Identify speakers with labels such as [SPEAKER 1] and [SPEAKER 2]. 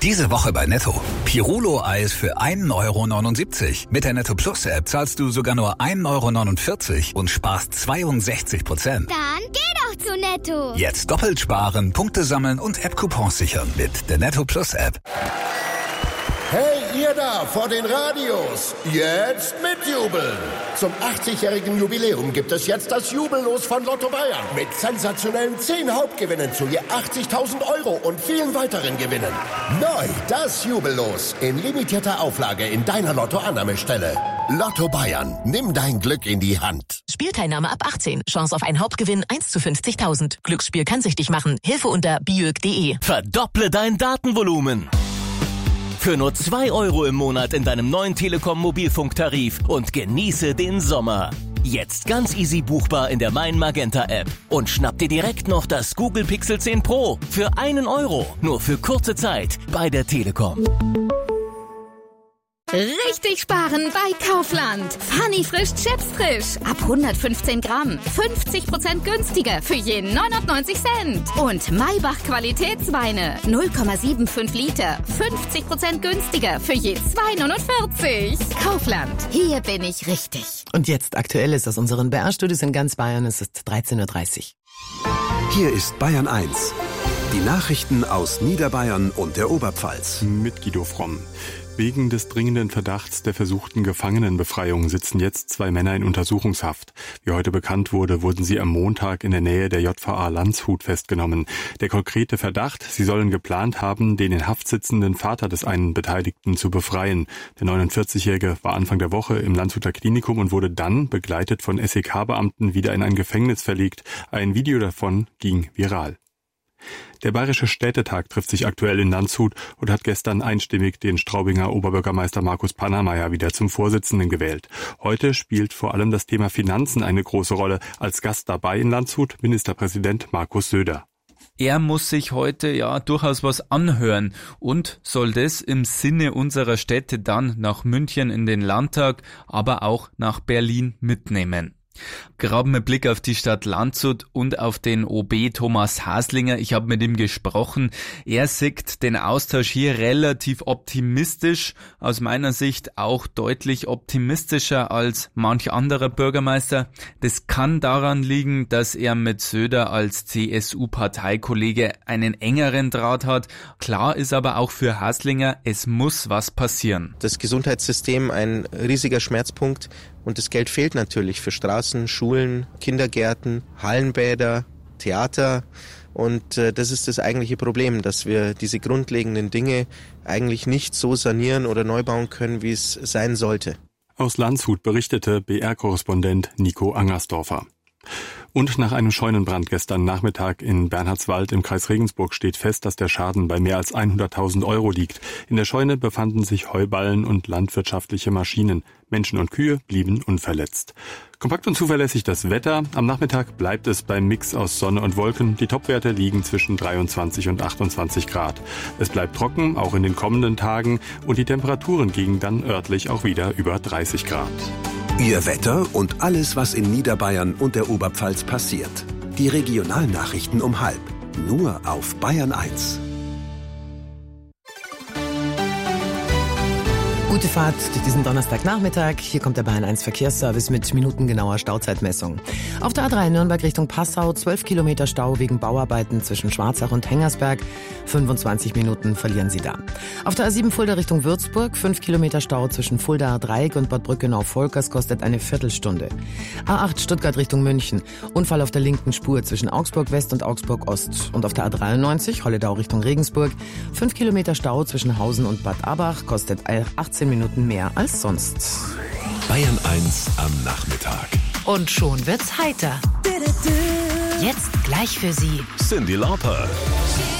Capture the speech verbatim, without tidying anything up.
[SPEAKER 1] Diese Woche bei Netto. Pirulo-Eis für ein Euro neunundsiebzig. Mit der Netto Plus App zahlst du sogar nur ein Euro neunundvierzig und sparst zweiundsechzig Prozent.
[SPEAKER 2] Dann geh doch zu Netto.
[SPEAKER 1] Jetzt doppelt sparen, Punkte sammeln und App-Coupons sichern mit der Netto Plus App.
[SPEAKER 3] Hey, ihr da vor den Radios, jetzt mitjubeln! Zum achtzigjährigen Jubiläum gibt es jetzt das Jubellos von Lotto Bayern mit sensationellen zehn Hauptgewinnen zu je achtzigtausend Euro und vielen weiteren Gewinnen. Neu das Jubellos in limitierter Auflage in deiner Lotto-Annahmestelle. Lotto Bayern, nimm dein Glück in die Hand.
[SPEAKER 4] Spielteilnahme ab achtzehn. Chance auf einen Hauptgewinn eins zu fünfzigtausend. Glücksspiel kann süchtig machen. Hilfe unter biög punkt de.
[SPEAKER 5] Verdopple dein Datenvolumen. Für nur zwei Euro im Monat in deinem neuen Telekom Mobilfunktarif und genieße den Sommer. Jetzt ganz easy buchbar in der Mein Magenta App. Und schnapp dir direkt noch das Google Pixel zehn Pro für einen Euro. Nur für kurze Zeit bei der Telekom.
[SPEAKER 6] Richtig sparen bei Kaufland. Funny frisch Chips frisch. Ab hundertfünfzehn Gramm. fünfzig Prozent günstiger für je neunundneunzig Cent. Und Maybach Qualitätsweine. null Komma fünfundsiebzig Liter. fünfzig Prozent günstiger für je zwei neunundvierzig. Kaufland. Hier bin ich richtig.
[SPEAKER 7] Und jetzt aktuell ist aus unseren B R-Studios in ganz Bayern. Es ist dreizehn Uhr dreißig.
[SPEAKER 8] Hier ist Bayern eins. Die Nachrichten aus Niederbayern und der Oberpfalz.
[SPEAKER 9] Mit Guido Fromm. Wegen des dringenden Verdachts der versuchten Gefangenenbefreiung sitzen jetzt zwei Männer in Untersuchungshaft. Wie heute bekannt wurde, wurden sie am Montag in der Nähe der J V A Landshut festgenommen. Der konkrete Verdacht, sie sollen geplant haben, den in Haft sitzenden Vater des einen Beteiligten zu befreien. Der neunundvierzigjährige war Anfang der Woche im Landshuter Klinikum und wurde dann, begleitet von S E K-Beamten, wieder in ein Gefängnis verlegt. Ein Video davon ging viral. Der Bayerische Städtetag trifft sich aktuell in Landshut und hat gestern einstimmig den Straubinger Oberbürgermeister Markus Pannermeier wieder zum Vorsitzenden gewählt. Heute spielt vor allem das Thema Finanzen eine große Rolle. Als Gast dabei in Landshut Ministerpräsident Markus Söder.
[SPEAKER 10] Er muss sich heute ja durchaus was anhören und soll das im Sinne unserer Städte dann nach München in den Landtag, aber auch nach Berlin mitnehmen. Gerade mit Blick auf die Stadt Landshut und auf den O B Thomas Haslinger, ich habe mit ihm gesprochen, er sieht den Austausch hier relativ optimistisch, aus meiner Sicht auch deutlich optimistischer als manch anderer Bürgermeister. Das kann daran liegen, dass er mit Söder als C S U-Parteikollege einen engeren Draht hat. Klar ist aber auch für Haslinger, es muss was passieren.
[SPEAKER 11] Das Gesundheitssystem ein riesiger Schmerzpunkt. Und das Geld fehlt natürlich für Straßen, Schulen, Kindergärten, Hallenbäder, Theater. Und äh, das ist das eigentliche Problem, dass wir diese grundlegenden Dinge eigentlich nicht so sanieren oder neu bauen können, wie es sein sollte.
[SPEAKER 9] Aus Landshut berichtete B R-Korrespondent Nico Angersdorfer. Und nach einem Scheunenbrand gestern Nachmittag in Bernhardswald im Kreis Regensburg steht fest, dass der Schaden bei mehr als hunderttausend Euro liegt. In der Scheune befanden sich Heuballen und landwirtschaftliche Maschinen. Menschen und Kühe blieben unverletzt. Kompakt und zuverlässig das Wetter. Am Nachmittag bleibt es beim Mix aus Sonne und Wolken. Die Topwerte liegen zwischen dreiundzwanzig und achtundzwanzig Grad. Es bleibt trocken, auch in den kommenden Tagen. Und die Temperaturen gingen dann örtlich auch wieder über dreißig Grad.
[SPEAKER 8] Ihr Wetter und alles, was in Niederbayern und der Oberpfalz passiert. Die Regionalnachrichten um halb. Nur auf Bayern eins.
[SPEAKER 7] Gute Fahrt durch diesen Donnerstagnachmittag. Hier kommt der Bayern eins Verkehrsservice mit minutengenauer Stauzeitmessung. Auf der A drei Nürnberg Richtung Passau zwölf Kilometer Stau wegen Bauarbeiten zwischen Schwarzach und Hengersberg. fünfundzwanzig Minuten verlieren Sie da. Auf der A sieben Fulda Richtung Würzburg fünf Kilometer Stau zwischen Fuldaer Dreieck und Bad Brückenau-Volkers kostet eine Viertelstunde. A acht Stuttgart Richtung München. Unfall auf der linken Spur zwischen Augsburg West und Augsburg Ost. Und auf der A dreiundneunzig Holledau Richtung Regensburg fünf Kilometer Stau zwischen Hausen und Bad Abach kostet achtzehn Minuten mehr als sonst.
[SPEAKER 8] Bayern eins am Nachmittag.
[SPEAKER 4] Und schon wird's heiter. Jetzt gleich für Sie
[SPEAKER 8] Cyndi Lauper.